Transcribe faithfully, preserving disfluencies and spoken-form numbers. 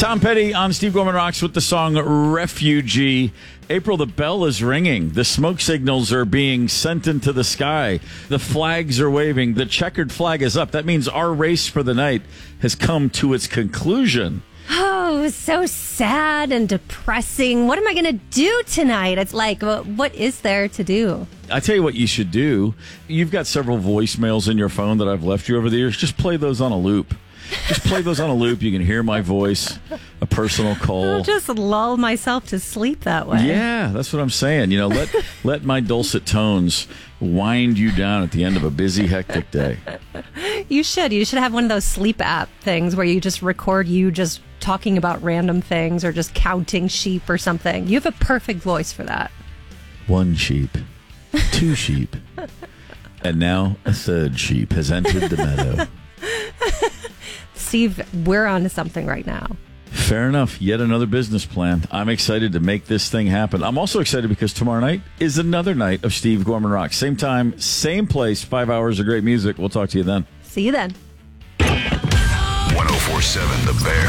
Tom Petty on Steve Gorman Rocks with the song Refugee. April, the bell is ringing. The smoke signals are being sent into the sky. The flags are waving. The checkered flag is up. That means our race for the night has come to its conclusion. Oh, so sad and depressing. What am I going to do tonight? It's like, what is there to do? I tell you what you should do. You've got several voicemails in your phone that I've left you over the years. Just play those on a loop. Just play those on a loop. You can hear my voice, a personal call. I'll just lull myself to sleep that way. Yeah, that's what I'm saying. You know, let let my dulcet tones wind you down at the end of a busy, hectic day. You should. You should have one of those sleep app things where you just record you just talking about random things or just counting sheep or something. You have a perfect voice for that. One sheep, two sheep, and now a third sheep has entered the meadow. Steve, we're on to something right now. Fair enough. Yet another business plan. I'm excited to make this thing happen. I'm also excited because tomorrow night is another night of Steve Gorman Rocks. Same time, same place, five hours of great music. We'll talk to you then. See you then. one oh four point seven The Bear.